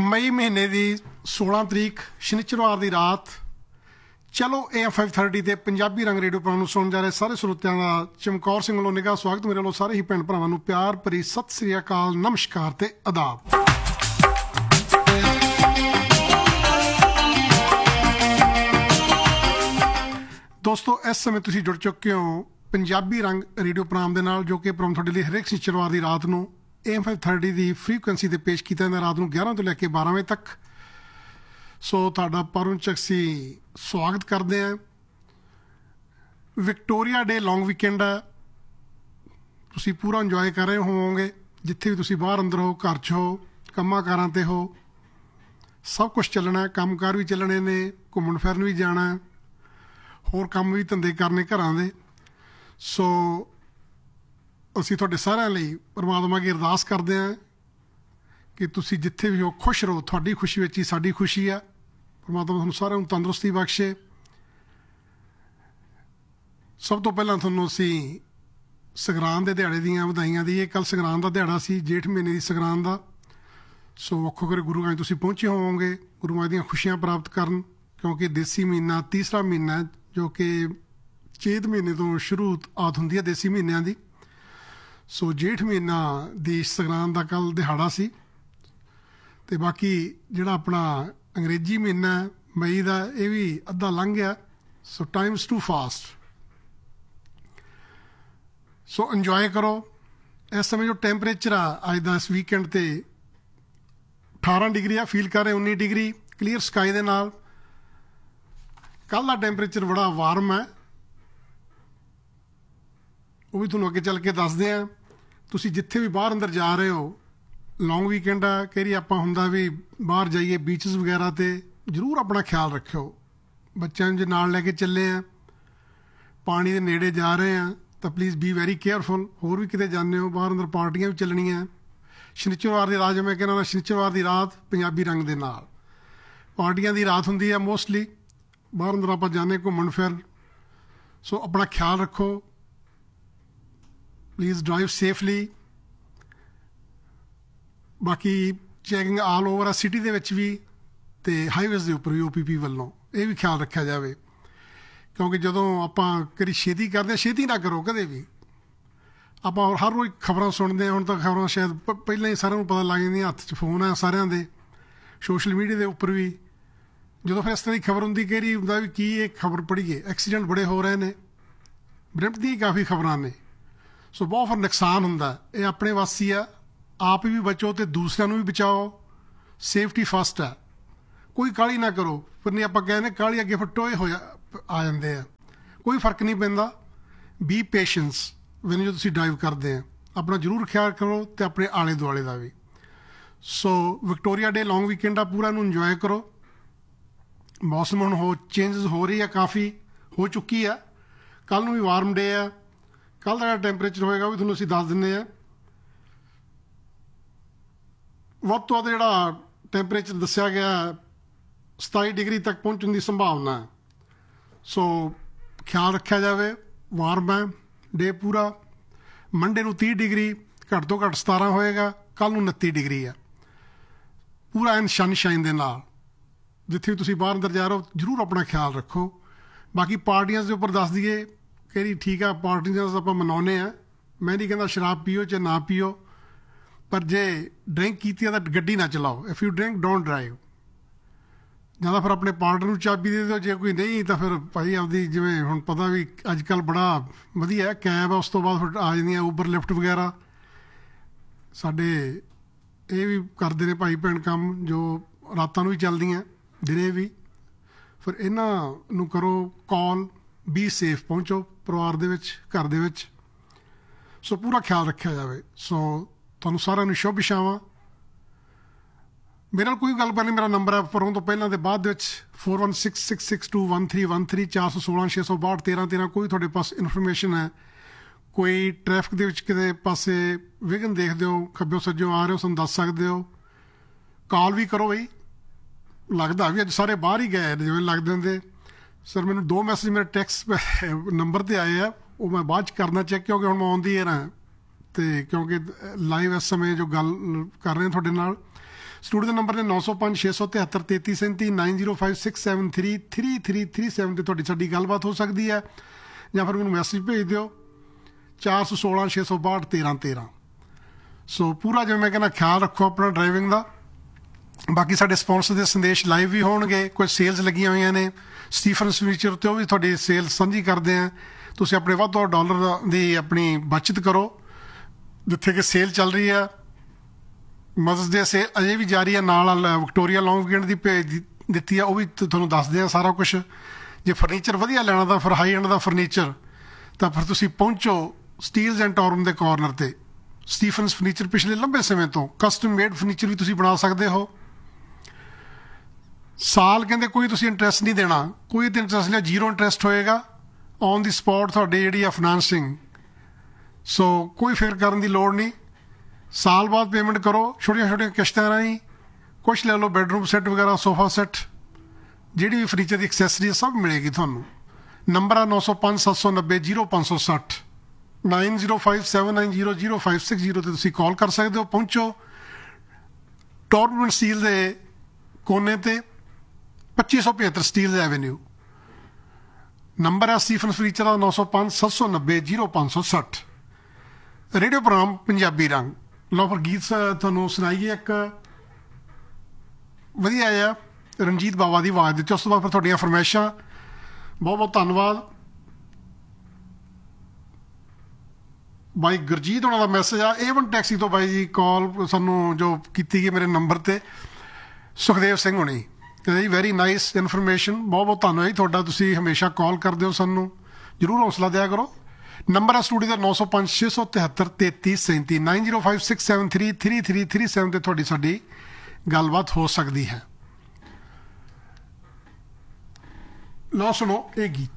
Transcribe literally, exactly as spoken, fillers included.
मई महीने की सोलह तरीक शनिचरवार की रात चलो ए एम फाइव थर्टी ਤੇ ਪੰਜਾਬੀ ਰੰਗ ਰੇਡੀਓ ਪ੍ਰੋਗਰਾਮ ਨੂੰ ਸੁਣ ਜਾ ਰਹੇ ਸਾਰੇ ਸਰੋਤਿਆਂ ਦਾ ਚਮਕੌਰ ਸਿੰਘ ਵੱਲੋਂ ਨਿੱਘਾ ਸਵਾਗਤ। ਮੇਰੇ ਵੱਲੋਂ ਸਾਰੇ ਹੀ ਭੈਣ ਭਰਾਵਾਂ ਨੂੰ ਪਿਆਰ ਭਰੀ ਸਤਿ ਸ੍ਰੀ ਅਕਾਲ, ਨਮਸਕਾਰ ਤੇ ਆਦਾਬ। ਦੋਸਤੋ, ਇਸ ਸਮੇਂ ਤੁਸੀਂ ਜੁੜ ਚੁੱਕੇ ਹੋ ਪੰਜਾਬੀ ਰੰਗ ਰੇਡੀਓ ਪ੍ਰੋਗਰਾਮ ਦੇ ਨਾਲ, ਜੋ ਕਿ ਪ੍ਰੋਗਰਾਮ ਤੁਹਾਡੇ ਲਈ ਹਰੇਕ ਸ਼ਨੀਚਰਵਾਰ ਦੀ ਰਾਤ ਨੂੰ A M five thirty the frequency 'ਤੇ ਪੇਸ਼ ਕੀਤਾ ਜਾਂਦਾ, ਰਾਤ ਨੂੰ ਗਿਆਰਾਂ ਤੋਂ ਲੈ ਕੇ ਬਾਰਾਂ ਵਜੇ ਤੱਕ। ਸੋ ਤੁਹਾਡਾ ਪਰਮ ਚੱਕਸੀ ਸਵਾਗਤ ਕਰਦੇ ਹਾਂ। ਵਿਕਟੋਰੀਆ ਡੇ ਲੌਂਗ ਵੀਕਐਂਡ ਹੈ, ਤੁਸੀਂ ਪੂਰਾ ਇੰਜੋਏ ਕਰ ਰਹੇ ਹੋਵੋਗੇ। ਜਿੱਥੇ ਵੀ ਤੁਸੀਂ ਬਾਹਰ ਅੰਦਰ ਹੋ, ਘਰ 'ਚ ਹੋ, ਕੰਮਾਂ ਕਾਰਾਂ 'ਤੇ ਹੋ, ਸਭ ਕੁਛ ਚੱਲਣਾ। ਕੰਮ ਕਾਰ ਵੀ ਚੱਲਣੇ ਨੇ, ਘੁੰਮਣ ਫਿਰਨ ਵੀ ਜਾਣਾ, ਹੋਰ ਕੰਮ ਵੀ ਧੰਦੇ ਕਰਨੇ ਘਰਾਂ ਦੇ। ਸੋ ਅਸੀਂ ਤੁਹਾਡੇ ਸਾਰਿਆਂ ਲਈ ਪਰਮਾਤਮਾ ਅੱਗੇ ਅਰਦਾਸ ਕਰਦੇ ਹਾਂ ਕਿ ਤੁਸੀਂ ਜਿੱਥੇ ਵੀ ਹੋ ਖੁਸ਼ ਰਹੋ। ਤੁਹਾਡੀ ਖੁਸ਼ੀ ਵਿੱਚ ਹੀ ਸਾਡੀ ਖੁਸ਼ੀ ਆ। ਪਰਮਾਤਮਾ ਤੁਹਾਨੂੰ ਸਾਰਿਆਂ ਨੂੰ ਤੰਦਰੁਸਤੀ ਬਖਸ਼ੇ। ਸਭ ਤੋਂ ਪਹਿਲਾਂ ਤੁਹਾਨੂੰ ਅਸੀਂ ਸੰਗਰਾਂਦ ਦੇ ਦਿਹਾੜੇ ਦੀਆਂ ਵਧਾਈਆਂ ਦਈਏ। ਕੱਲ੍ਹ ਸੰਗਰਾਂਦ ਦਾ ਦਿਹਾੜਾ ਸੀ, ਜੇਠ ਮਹੀਨੇ ਦੀ ਸੰਗਰਾਂਦ ਦਾ। ਸੋ ਵੱਖੋ ਕਰ ਗੁਰੂ ਗਾਂ ਤੁਸੀਂ ਪਹੁੰਚੇ ਹੋਵੋਗੇ ਗੁਰੂ ਮਾਂ ਦੀਆਂ ਖੁਸ਼ੀਆਂ ਪ੍ਰਾਪਤ ਕਰਨ, ਕਿਉਂਕਿ ਦੇਸੀ ਮਹੀਨਾ ਤੀਸਰਾ ਮਹੀਨਾ ਜੋ ਕਿ ਚੇਤ ਮਹੀਨੇ ਤੋਂ ਸ਼ੁਰੂਆਤ ਹੁੰਦੀ ਹੈ ਦੇਸੀ ਮਹੀਨਿਆਂ ਦੀ। ਸੋ ਜੇਠ ਮਹੀਨਾ ਦੀ ਸੰਗਰਾਂਦ ਦਾ ਕੱਲ੍ਹ ਦਿਹਾੜਾ ਸੀ। ਅਤੇ ਬਾਕੀ ਜਿਹੜਾ ਆਪਣਾ ਅੰਗਰੇਜ਼ੀ ਮਹੀਨਾ ਮਈ ਦਾ, ਇਹ ਵੀ ਅੱਧਾ ਲੰਘ ਗਿਆ। ਸੋ Times to fast. So enjoy ਕਰੋ। ਇਸ ਸਮੇਂ ਜੋ ਟੈਂਪਰੇਚਰ ਆ ਅੱਜ ਦਾ ਇਸ ਵੀਕਐਂਡ 'ਤੇ ਅਠਾਰਾਂ ਡਿਗਰੀ ਆ, ਫੀਲ ਕਰ ਰਹੇ ਉੱਨੀ ਡਿਗਰੀ, ਕਲੀਅਰ ਸਕਾਈ ਦੇ ਨਾਲ। ਕੱਲ੍ਹ ਦਾ ਟੈਂਪਰੇਚਰ ਬੜਾ ਵਾਰਮ ਹੈ, ਉਹ ਵੀ ਤੁਹਾਨੂੰ ਅੱਗੇ ਚੱਲ ਕੇ ਦੱਸਦੇ ਹਾਂ। ਤੁਸੀਂ ਜਿੱਥੇ ਵੀ ਬਾਹਰ ਅੰਦਰ ਜਾ ਰਹੇ ਹੋ, ਲੌਂਗ ਵੀਕਐਂਡ ਆ, ਕਈ ਵਾਰੀ ਆਪਾਂ ਹੁੰਦਾ ਵੀ ਬਾਹਰ ਜਾਈਏ ਬੀਚਸ ਵਗੈਰਾ 'ਤੇ, ਜ਼ਰੂਰ ਆਪਣਾ ਖਿਆਲ ਰੱਖਿਓ। ਬੱਚਿਆਂ ਨੂੰ ਜੇ ਨਾਲ ਲੈ ਕੇ ਚੱਲੇ ਆ, ਪਾਣੀ ਦੇ ਨੇੜੇ ਜਾ ਰਹੇ ਆ, ਤਾਂ ਪਲੀਜ਼ ਬੀ ਵੈਰੀ ਕੇਅਰਫੁਲ। ਹੋਰ ਵੀ ਕਿਤੇ ਜਾਂਦੇ ਹੋ, ਬਾਹਰ ਅੰਦਰ ਪਾਰਟੀਆਂ ਵੀ ਚੱਲਣੀਆਂ। ਸ਼ਨੀਚਰਵਾਰ ਦੀ ਰਾਤ, ਜਿਵੇਂ ਮੈਂ ਕਹਿੰਦਾ, ਸ਼ਨੀਚਰਵਾਰ ਦੀ ਰਾਤ ਪੰਜਾਬੀ ਰੰਗ ਦੇ ਨਾਲ ਪਾਰਟੀਆਂ ਦੀ ਰਾਤ ਹੁੰਦੀ ਹੈ ਮੋਸਟਲੀ। ਬਾਹਰ ਅੰਦਰ ਆਪਾਂ ਜਾਂਦੇ ਘੁੰਮਣ ਫਿਰ। ਸੋ ਆਪਣਾ ਖਿਆਲ ਰੱਖੋ। Please drive safely. ਬਾਕੀ ਚੈਕਿੰਗ ਆਲ ਓਵਰ ਆ ਸਿਟੀ ਦੇ ਵਿੱਚ ਵੀ ਅਤੇ ਹਾਈਵੇਜ਼ ਦੇ ਉੱਪਰ ਵੀ ਓ ਪੀ ਪੀ ਵੱਲੋਂ ਇਹ ਵੀ ਖਿਆਲ ਰੱਖਿਆ ਜਾਵੇ, ਕਿਉਂਕਿ ਜਦੋਂ ਆਪਾਂ ਕਦੀ ਛੇਤੀ ਕਰਦੇ ਹਾਂ, ਛੇਤੀ ਨਾ ਕਰੋ ਕਦੇ ਵੀ। ਆਪਾਂ ਹਰ ਰੋਜ਼ ਖਬਰਾਂ ਸੁਣਦੇ ਹਾਂ। ਹੁਣ ਤਾਂ ਖਬਰਾਂ ਸ਼ਾਇਦ ਪ ਪਹਿਲਾਂ ਹੀ ਸਾਰਿਆਂ ਨੂੰ ਪਤਾ ਲੱਗ ਜਾਂਦੀਆਂ, ਹੱਥ 'ਚ ਫੋਨ ਆ ਸਾਰਿਆਂ ਦੇ, ਸੋਸ਼ਲ ਮੀਡੀਆ ਦੇ ਉੱਪਰ ਵੀ। ਜਦੋਂ ਫਿਰ ਇਸ ਤਰ੍ਹਾਂ ਦੀ ਖਬਰ ਹੁੰਦੀ, ਕਈ ਵਾਰੀ ਹੁੰਦਾ ਵੀ ਕੀ ਇਹ ਖਬਰ ਪੜ੍ਹੀਏ। ਐਕਸੀਡੈਂਟ ਬੜੇ ਹੋ ਰਹੇ ਨੇ, ਬ੍ਰਿਟ ਦੀਆਂ ਕਾਫੀ ਖਬਰਾਂ ਨੇ। ਸੋ ਬਹੁਤ ਫਿਰ ਨੁਕਸਾਨ ਹੁੰਦਾ। ਇਹ ਆਪਣੇ ਵਾਸੀ ਆ, ਆਪ ਵੀ ਬਚੋ ਅਤੇ ਦੂਸਰਿਆਂ ਨੂੰ ਵੀ ਬਚਾਓ। ਸੇਫਟੀ ਫਸਟ ਹੈ। ਕੋਈ ਕਾਹਲੀ ਨਾ ਕਰੋ। ਫਿਰ ਨਹੀਂ ਆਪਾਂ ਕਹਿੰਦੇ ਕਾਹਲੀ ਅੱਗੇ ਫਿਰ ਟੋਏ ਹੋਇਆ ਆ ਜਾਂਦੇ ਆ। ਕੋਈ ਫਰਕ ਨਹੀਂ ਪੈਂਦਾ। ਬੀ ਪੇਸ਼ੈਂਸ ਵੈਨ ਜੋ ਤੁਸੀਂ ਡਰਾਈਵ ਕਰਦੇ ਆ। ਆਪਣਾ ਜ਼ਰੂਰ ਖਿਆਲ ਕਰੋ ਅਤੇ ਆਪਣੇ ਆਲੇ ਦੁਆਲੇ ਦਾ ਵੀ। ਸੋ ਵਿਕਟੋਰੀਆ ਡੇ ਲੌਂਗ ਵੀਕਐਂਡ ਆ, ਪੂਰਾ ਨੂੰ ਇੰਜੋਏ ਕਰੋ। ਮੌਸਮ ਹੁਣ ਹੋ ਚੇਂਜਸ ਹੋ ਰਹੀ ਆ, ਕਾਫੀ ਹੋ ਚੁੱਕੀ ਆ। ਕੱਲ੍ਹ ਨੂੰ ਵੀ ਵਾਰਮ ਡੇ ਆ। ਕੱਲ੍ਹ ਦਾ ਜਿਹੜਾ ਟੈਂਪਰੇਚਰ ਹੋਏਗਾ ਉਹ ਵੀ ਤੁਹਾਨੂੰ ਅਸੀਂ ਦੱਸ ਦਿੰਦੇ ਹਾਂ। ਵੱਧ ਤੋਂ ਵੱਧ ਜਿਹੜਾ ਟੈਂਪਰੇਚਰ ਦੱਸਿਆ ਗਿਆ ਸਤਾਈ ਡਿਗਰੀ ਤੱਕ ਪਹੁੰਚਣ ਦੀ ਸੰਭਾਵਨਾ ਹੈ। ਸੋ ਖਿਆਲ ਰੱਖਿਆ ਜਾਵੇ। ਵਾਰਮ ਹੈ ਡੇ ਪੂਰਾ। ਮੰਡੇ ਨੂੰ ਤੀਹ ਡਿਗਰੀ, ਘੱਟ ਤੋਂ ਘੱਟ ਸਤਾਰਾਂ ਹੋਏਗਾ। ਕੱਲ੍ਹ ਨੂੰ ਉਨੱਤੀ ਡਿਗਰੀ ਆ, ਪੂਰਾ ਐਨ ਸਨਸ਼ਾਈਨ ਦੇ ਨਾਲ। ਜਿੱਥੇ ਵੀ ਤੁਸੀਂ ਬਾਹਰ ਅੰਦਰ ਜਾ ਰਹੇ ਹੋ, ਜ਼ਰੂਰ ਆਪਣਾ ਖਿਆਲ ਰੱਖੋ। ਬਾਕੀ ਪਾਰਟੀਆਂ ਦੇ ਉੱਪਰ ਦੱਸ ਦਈਏ, ਕਿਹੜੀ ਠੀਕ ਆ, ਪਾਰਟੀਆਂ ਆਪਾਂ ਮਨਾਉਂਦੇ ਹਾਂ। ਮੈਂ ਨਹੀਂ ਕਹਿੰਦਾ ਸ਼ਰਾਬ ਪੀਓ ਚਾਹੇ ਨਾ ਪੀਓ, ਪਰ ਜੇ ਡਰਿੰਕ ਕੀਤੀ ਆ ਤਾਂ ਗੱਡੀ ਨਾ ਚਲਾਓ। If you drink don't drive. ਜਾਂ ਤਾਂ ਫਿਰ ਆਪਣੇ ਪਾਰਟਨਰ ਨੂੰ ਚਾਬੀ ਦੇ ਦਿਓ, ਜੇ ਕੋਈ ਨਹੀਂ ਤਾਂ ਫਿਰ ਭਾਈ ਆਪਦੀ, ਜਿਵੇਂ ਹੁਣ ਪਤਾ ਵੀ ਅੱਜ ਕੱਲ੍ਹ ਬੜਾ ਵਧੀਆ ਕੈਬ ਆ, ਉਸ ਤੋਂ ਬਾਅਦ ਫਿਰ ਆ ਜਾਂਦੀਆਂ ਊਬਰ ਲਿਫਟ ਵਗੈਰਾ। ਸਾਡੇ ਇਹ ਵੀ ਕਰਦੇ ਨੇ ਭਾਈ ਭੈਣ ਕੰਮ, ਜੋ ਰਾਤਾਂ ਨੂੰ ਵੀ ਚੱਲਦੀਆਂ, ਦਿਨੇ ਵੀ। ਫਿਰ ਇਹਨਾਂ ਨੂੰ ਕਰੋ ਕਾਲ, ਬੀ ਸੇਫ, ਪਹੁੰਚੋ ਪਰਿਵਾਰ ਦੇ ਵਿੱਚ, ਘਰ ਦੇ ਵਿੱਚ। ਸੋ ਪੂਰਾ ਖਿਆਲ ਰੱਖਿਆ ਜਾਵੇ। ਸੋ ਤੁਹਾਨੂੰ ਸਾਰਿਆਂ ਨੂੰ ਸ਼ੁਭ ਇਛਾਵਾਂ। ਮੇਰੇ ਨਾਲ ਕੋਈ ਗੱਲ ਨਹੀਂ। ਮੇਰਾ ਨੰਬਰ ਹੈ ਪ੍ਰੋਗਰਾਮ ਤੋਂ ਪਹਿਲਾਂ ਅਤੇ ਬਾਅਦ ਦੇ ਵਿੱਚ four one six six six to one three one three ਚਾਰ ਸੌ ਸੋਲਾਂ ਛੇ ਸੌ ਬਾਹਠ ਤੇਰਾਂ ਤੇਰਾਂ। ਕੋਈ ਤੁਹਾਡੇ ਪਾਸ ਇਨਫੋਰਮੇਸ਼ਨ ਹੈ, ਕੋਈ ਟ੍ਰੈਫਿਕ ਦੇ ਵਿੱਚ ਕਿਤੇ ਪਾਸੇ ਵਿਘਨ ਦੇਖਦੇ ਹੋ, ਖੱਬਿਓ ਸੱਜਿਓ ਆ ਰਹੇ ਹੋ, ਸਾਨੂੰ ਦੱਸ ਸਕਦੇ ਹੋ। ਕਾਲ ਵੀ ਕਰੋ ਬਈ। ਲੱਗਦਾ ਵੀ ਅੱਜ ਸਾਰੇ ਬਾਹਰ ਹੀ ਗਏ ਜਿਵੇਂ ਲੱਗਦੇ ਹੁੰਦੇ। ਸਰ ਮੈਨੂੰ ਦੋ ਮੈਸੇਜ ਮੇਰੇ ਟੈਕਸਟ ਨੰਬਰ 'ਤੇ ਆਏ ਆ, ਉਹ ਮੈਂ ਬਾਅਦ 'ਚ ਕਰਨਾ ਚੈੱਕ, ਕਿਉਂਕਿ ਹੁਣ ਮੈਂ ਆਉਂਦੀ ਹੈ ਨਾ, ਅਤੇ ਕਿਉਂਕਿ ਲਾਈਵ ਇਸ ਸਮੇਂ ਜੋ ਗੱਲ ਕਰ ਰਹੇ ਤੁਹਾਡੇ ਨਾਲ। ਸਟੂਡੀਓ ਦਾ ਨੰਬਰ ਨੇ ਨੌ ਸੌ ਪੰਜ ਛੇ ਸੌ ਤਿਹੱਤਰ ਤੇਤੀ ਸੈਂਤੀ nine zero five six seven three three three three seven 'ਤੇ ਤੁਹਾਡੀ ਸਾਡੀ ਗੱਲਬਾਤ ਹੋ ਸਕਦੀ ਹੈ, ਜਾਂ ਫਿਰ ਮੈਨੂੰ ਮੈਸੇਜ ਭੇਜ ਦਿਓ ਚਾਰ ਸੌ ਸੋਲਾਂ ਛੇ ਸੌ ਬਾਹਠ ਤੇਰਾਂ ਤੇਰਾਂ। ਸੋ ਪੂਰਾ ਜਿਵੇਂ ਮੈਂ ਕਹਿੰਦਾ ਖਿਆਲ ਰੱਖੋ ਆਪਣਾ ਡਰਾਈਵਿੰਗ ਦਾ। ਬਾਕੀ ਸਾਡੇ ਸਪੌਂਸਰ ਦੇ ਸੰਦੇਸ਼ ਲਾਈਵ ਵੀ ਹੋਣਗੇ, ਕੁਝ ਸੇਲਸ ਲੱਗੀਆਂ ਹੋਈਆਂ ਨੇ ਸਟੀਫਨਸ ਫਰਨੀਚਰ 'ਤੇ, ਉਹ ਵੀ ਤੁਹਾਡੀ ਸੇਲ ਸਾਂਝੀ ਕਰਦੇ ਆ। ਤੁਸੀਂ ਆਪਣੇ ਵੱਧ ਤੋਂ ਡਾਲਰ ਦੀ ਆਪਣੀ ਬੱਚਤ ਕਰੋ, ਜਿੱਥੇ ਕਿ ਸੇਲ ਚੱਲ ਰਹੀ ਆ ਮਦਰਸ ਡੇ ਸੇਲ ਅਜੇ ਵੀ ਜਾਰੀ ਆ। ਨਾਲ ਵਿਕਟੋਰੀਆ ਲੌਂਗ ਵੀਕਐਂਡ ਦੀ ਭੇਜ ਦਿੱਤੀ ਆ, ਉਹ ਵੀ ਤੁਹਾਨੂੰ ਦੱਸਦੇ ਆ ਸਾਰਾ ਕੁਛ। ਜੇ ਫਰਨੀਚਰ ਵਧੀਆ ਲੈਣਾ ਤਾਂ ਫਿਰ ਹਾਈ ਐਂਡ ਦਾ ਫਰਨੀਚਰ ਤਾਂ ਫਿਰ ਤੁਸੀਂ ਪਹੁੰਚੋ ਸਟੀਲਸ ਐਂਡ ਟੌਰਮ ਦੇ ਕਾਰਨਰ 'ਤੇ। ਸਟੀਫਨਸ ਫਰਨੀਚਰ ਪਿਛਲੇ ਲੰਬੇ ਸਮੇਂ ਤੋਂ ਕਸਟਮ ਮੇਡ ਫਰਨੀਚਰ ਵੀ ਤੁਸੀਂ ਬਣਾ ਸਕਦੇ ਹੋ। ਸਾਲ ਕਹਿੰਦੇ ਕੋਈ ਤੁਸੀਂ ਇੰਟਰਸਟ ਨਹੀਂ ਦੇਣਾ, ਕੋਈ ਤੇ ਇੰਟਰਸਟ ਨਹੀਂ, ਜ਼ੀਰੋ ਇੰਟਰਸਟ ਹੋਏਗਾ ਔਨ ਦੀ ਸਪੌਟ ਤੁਹਾਡੀ ਜਿਹੜੀ ਆ ਫਾਈਨੈਂਸਿੰਗ। ਸੋ ਕੋਈ ਫਿਕਰ ਕਰਨ ਦੀ ਲੋੜ ਨਹੀਂ, ਸਾਲ ਬਾਅਦ ਪੇਮੈਂਟ ਕਰੋ ਛੋਟੀਆਂ ਛੋਟੀਆਂ ਕਿਸ਼ਤਾਂ ਰਾਹੀਂ। ਕੁਛ ਲੈ ਲਓ, ਬੈਡਰੂਮ ਸੈੱਟ ਵਗੈਰਾ, ਸੋਫਾ ਸੈੱਟ, ਜਿਹੜੀ ਵੀ ਫਰਨੀਚਰ ਦੀ ਐਕਸੈਸਰੀ ਸਭ ਮਿਲੇਗੀ ਤੁਹਾਨੂੰ। ਨੰਬਰ ਆ ਨੌ ਸੌ ਪੰਜ ਸੱਤ ਸੌ ਨੱਬੇ ਜ਼ੀਰੋ ਪੰਜ ਸੌ ਸੱਠ nine zero five seven nine zero zero five six zero 'ਤੇ ਤੁਸੀਂ ਕਾਲ ਕਰ ਸਕਦੇ ਹੋ। ਪਹੁੰਚੋ ਟੌਰਮੈਂਟ ਸਟੀਲ ਦੇ ਕੋਨੇ 'ਤੇ ਪੱਚੀ ਸੌ ਪਝੱਤਰ ਸਟੀਲ ਐਵੇਨਿਊ। ਨੰਬਰ ਹੈ ਸਟੀਫਨ ਫਰਨੀਚਰ ਦਾ ਨੌ ਸੌ ਪੰਜ ਸੱਤ ਸੌ ਨੱਬੇ ਜ਼ੀਰੋ ਪੰਜ ਸੌ ਸੱਠ। ਰੇਡੀਓ ਪ੍ਰੋਗਰਾਮ ਪੰਜਾਬੀ ਰੰਗ। ਲਓ ਫਿਰ ਗੀਤ ਤੁਹਾਨੂੰ ਸੁਣਾਈਏ ਇੱਕ ਵਧੀਆ ਜਿਹਾ ਰਣਜੀਤ ਬਾਵਾ ਦੀ ਆਵਾਜ਼ ਦਿੱਤੀ, ਉਸ ਤੋਂ ਬਾਅਦ ਫਿਰ ਤੁਹਾਡੀਆਂ ਫਰਮਾਇਸ਼ਾਂ। ਬਹੁਤ ਬਹੁਤ ਧੰਨਵਾਦ। ਬਾਈ ਗੁਰਜੀਤ ਉਹਨਾਂ ਦਾ ਮੈਸੇਜ ਆ ਏ ਵਨ ਟੈਕਸੀ ਤੋਂ, ਬਾਈ ਜੀ ਕਾਲ ਸਾਨੂੰ ਜੋ ਕੀਤੀ ਗਈ ਮੇਰੇ ਨੰਬਰ 'ਤੇ, ਸੁਖਦੇਵ ਸਿੰਘ ਹੋਣੀ। ਕਹਿੰਦੇ ਜੀ ਵੈਰੀ ਨਾਈਸ ਇਨਫੋਰਮੇਸ਼ਨ, ਬਹੁਤ ਬਹੁਤ ਧੰਨਵਾਦ ਜੀ ਤੁਹਾਡਾ, ਤੁਸੀਂ ਹਮੇਸ਼ਾ ਕਾਲ ਕਰਦੇ ਹੋ, ਸਾਨੂੰ ਜ਼ਰੂਰ ਹੌਸਲਾ ਦਿਆ ਕਰੋ। ਨੰਬਰ ਆ ਸਟੂਡੀਓ ਦਾ ਨੌ ਸੌ ਪੰਜ ਛੇ ਸੌ ਤਿਹੱਤਰ ਤੇਤੀ ਸੈਂਤੀ nine zero five six seven three three three three seven 'ਤੇ ਤੁਹਾਡੀ ਸਾਡੀ ਗੱਲਬਾਤ ਹੋ ਸਕਦੀ ਹੈ। ਲਓ ਸੁਣੋ ਇਹ ਗੀਤ।